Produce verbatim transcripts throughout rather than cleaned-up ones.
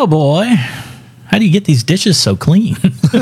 Cowboy, how do you get these dishes so clean?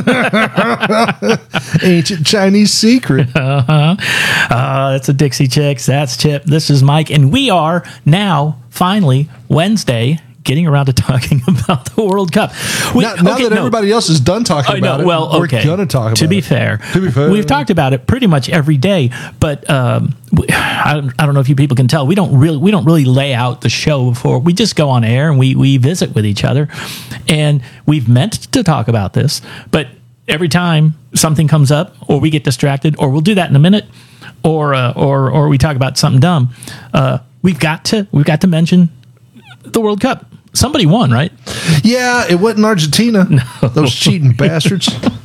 Ancient Chinese secret. Uh-huh. Uh, that's a Dixie Chicks. That's Chip. This is Mike. And we are now, finally, Wednesday, getting around to talking about the World Cup. We, now now okay, that no. everybody else is done talking I know. about it, Well, we're okay. going to talk about to be it. fair, To be fair. we've talked about it pretty much every day, but um, we, I, don't, I don't know if you people can tell. We don't really we don't really lay out the show before. We just go on air and we, we visit with each other. And we've meant to talk about this, but every time something comes up or we get distracted, or we'll do that in a minute, or uh, or or we talk about something dumb, uh, we've got to we've got to mention the World Cup. Somebody won, right? Yeah, it wasn't Argentina. No. Those cheating bastards.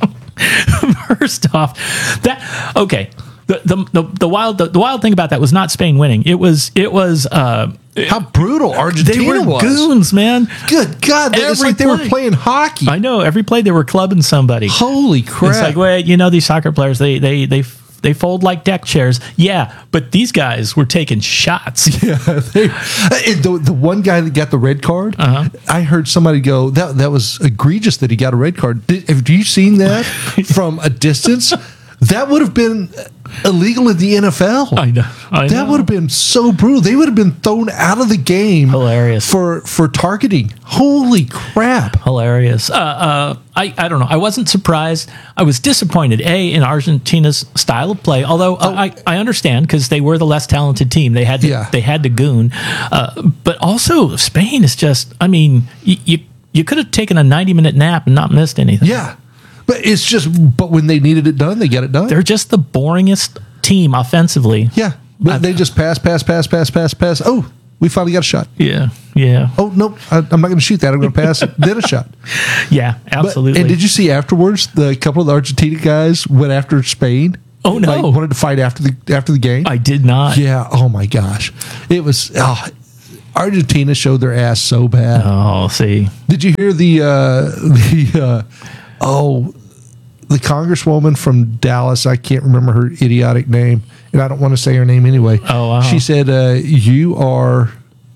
First off, that okay. The the the, the wild the, the wild thing about that was not Spain winning. It was it was uh, how brutal Argentina they were was. Goons, man. Good God, they, it's Every like they play. were playing hockey. I know. Every play they were clubbing somebody. Holy crap! It's like, well, you know, these soccer players they they they. They fold like deck chairs. Yeah, but these guys were taking shots. Yeah, they, the, the one guy that got the red card, uh-huh. I heard somebody go, that that was egregious that he got a red card. Did, have you seen that from a distance? That would have been illegal in the N F L. I know. I that know. would have been so brutal. They would have been thrown out of the game. Hilarious. For, for targeting. Holy crap. Hilarious. Uh, uh, I, I don't know. I wasn't surprised. I was disappointed, A, in Argentina's style of play, although oh. I, I understand because they were the less talented team. They had to, yeah. they had to goon. Uh, but also, Spain is just, I mean, you, you, you could have taken a ninety-minute nap and not missed anything. Yeah. But it's just, but when they needed it done, they get it done. They're just the boringest team offensively. Yeah. But I, they just pass, pass, pass, pass, pass, pass. Oh, we finally got a shot. Yeah. Yeah. Oh, no, I, I'm not going to shoot that. I'm going to pass it. Then a shot. Yeah, absolutely. But, and did you see afterwards, the couple of the Argentina guys went after Spain? Oh, no. Like, wanted to fight after the after the game? I did not. Yeah. Oh, my gosh. It was, oh, Argentina showed their ass so bad. Oh, see. Did you hear the, uh, the, uh, oh, the congresswoman from Dallas, I can't remember her idiotic name, and I don't want to say her name anyway. Oh, wow. She said, uh, you are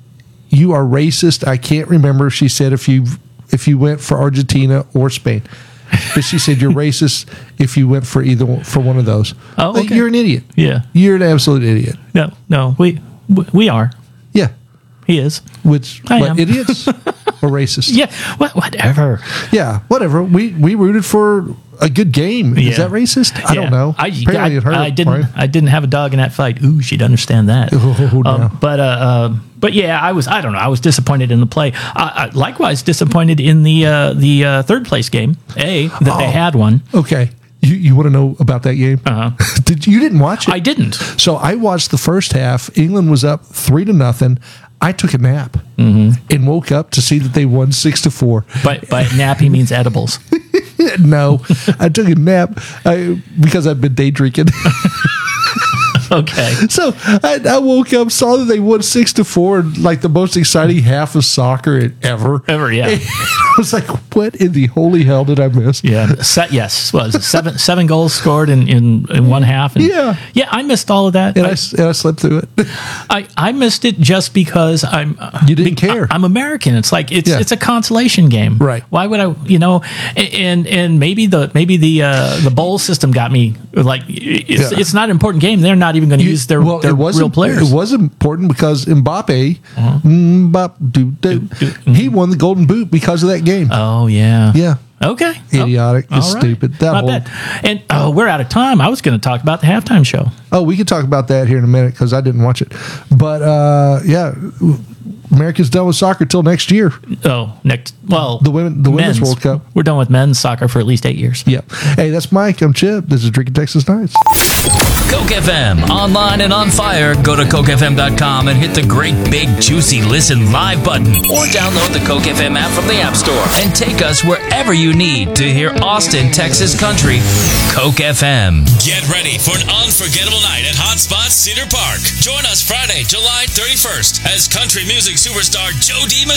you are racist. I can't remember. She said if you if you went for Argentina or Spain. But she said you're racist if you went for either for one of those. Oh, okay. Like, you're an idiot. Yeah. You're an absolute idiot. No, no, we we are. Yeah. He is. Which I what, am. idiots or racist? Yeah, what, whatever. Yeah, whatever. We we rooted for a good game. Yeah. Is that racist? I Yeah. don't know. I, Apparently I, it hurt, I didn't. right? I didn't have a dog in that fight. Ooh, she'd understand that. Oh, no. um, but uh, uh, but yeah, I was. I don't know. I was disappointed in the play. I, I, likewise, disappointed in the uh, the uh, third place game. A that Oh. they had one. Okay. You you want to know about that game? Uh-huh. Did you didn't watch it? I didn't. So I watched the first half. England was up three to nothing. I took a nap Mm-hmm. and woke up to see that they won six to four. By by nap he means edibles. No, I took a nap I, because I've been day drinking. Okay. So I, I woke up, saw that they won six to four, like the most exciting half of soccer ever. Ever, yeah. And I was like, "What in the holy hell did I miss?" Yeah. Set, yes. Was it seven seven goals scored in, in, in one half? And Yeah. Yeah. I missed all of that. And I, I, and I slept through it. I, I missed it just because I'm. Uh, You didn't be- care. I, am American. It's like it's Yeah. it's a consolation game, Right. Why would I? You know, and and maybe the maybe the uh, the bowl system got me. Like it's, Yeah. it's not an important game. They're not even going to use their well, their it was real players. It was important because Mbappe, Mbappe do, do, mm-hmm. he won the Golden Boot because of that game. Oh yeah. Yeah. Okay. Idiotic. Oh, It's all right. stupid. That Not whole- bad. And oh, we're out of time. I was going to talk about the halftime show. Oh, we can talk about that here in a minute because I didn't watch it. But uh, yeah, America's done with soccer till next year. Oh, next. Well, The women, the Women's men's. World Cup. We're done with men's soccer for at least eight years. Yep. Hey, that's Mike. I'm Chip. This is Drinking Texas Nights. Coke F M, online and on fire. Go to coke f m dot com and hit the great big juicy listen live button, or download the Coke F M app from the App Store and take us wherever you need to hear Austin, Texas country. Coke F M. Get ready for an unforgettable night at Hot Spot Cedar Park. Join us Friday, July thirty-first, as country music superstar Joe D.